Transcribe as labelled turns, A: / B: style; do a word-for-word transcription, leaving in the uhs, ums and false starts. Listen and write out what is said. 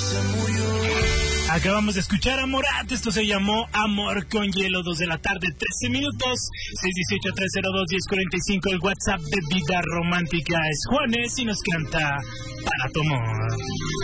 A: Acabamos de escuchar a Morat, esto se llamó Amor con Hielo, dos de la tarde, trece minutos, seis uno ocho, tres cero dos, uno cero cuatro cinco, el WhatsApp de Vida Romántica es Juanes y nos canta Para tu amor.